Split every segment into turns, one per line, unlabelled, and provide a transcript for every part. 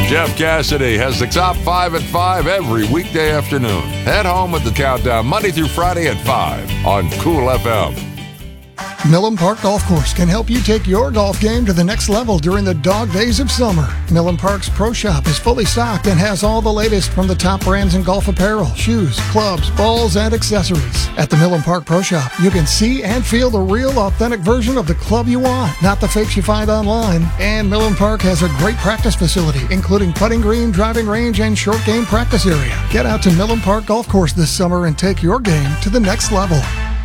Jeff Cassidy has the top 5 at 5 every weekday afternoon. Head home with the countdown Monday through Friday at 5 on Cool FM.
Millen Park Golf Course can help you take your golf game to the next level during the dog days of summer. Millen Park's Pro Shop is fully stocked and has all the latest from the top brands in golf apparel, shoes, clubs, balls, and accessories. At the Millen Park Pro Shop, you can see and feel the real, authentic version of the club you want, not the fakes you find online. And Millen Park has a great practice facility, including putting green, driving range, and short game practice area. Get out to Millen Park Golf Course this summer and take your game to the next level.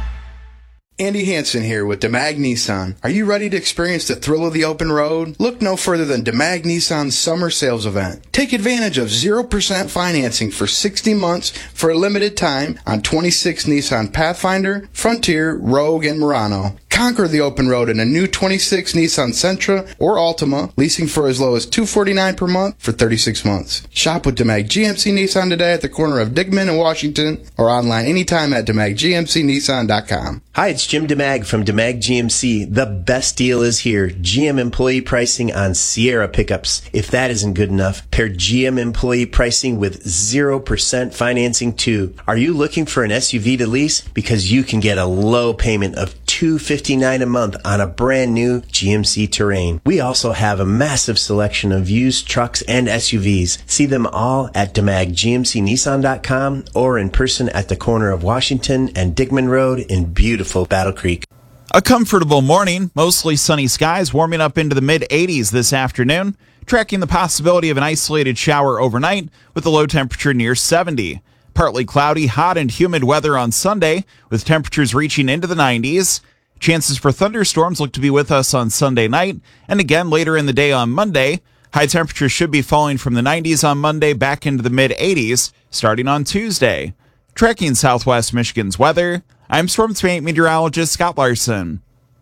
Andy Hansen here with DeMag Nissan. Are you ready to experience the thrill of the open road? Look no further than DeMag Nissan's summer sales event. Take advantage of 0% financing for 60 months for a limited time on 26 Nissan Pathfinder, Frontier, Rogue, and Murano. Conquer the open road in a new 26 Nissan Sentra or Altima, leasing for as low as $249 per month for 36 months. Shop with DeMag GMC Nissan today at the corner of Digman and Washington, or online anytime at DeMagGMCNissan.com.
Hi, it's Jim DeMag from DeMag GMC. The best deal is here. GM employee pricing on Sierra pickups. If that isn't good enough, pair GM employee pricing with 0% financing too. Are you looking for an SUV to lease? Because you can get a low payment of $259 a month on a brand new GMC Terrain. We also have a massive selection of used trucks and SUVs. See them all at DeMagGMCNissan.com or in person at the corner of Washington and Digman Road in beautiful Battle Creek.
A comfortable morning, mostly sunny skies, warming up into the mid-80s this afternoon, tracking the possibility of an isolated shower overnight with a low temperature near 70. Partly cloudy, hot, and humid weather on Sunday, with temperatures reaching into the 90s. Chances for thunderstorms look to be with us on Sunday night, and again later in the day on Monday. High temperatures should be falling from the 90s on Monday back into the mid-80s, starting on Tuesday. Tracking Southwest Michigan's weather, I'm Storm meteorologist Scott Larson.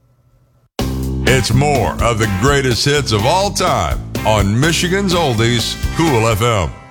It's more of the greatest hits of all time on Michigan's Oldies, Cool FM.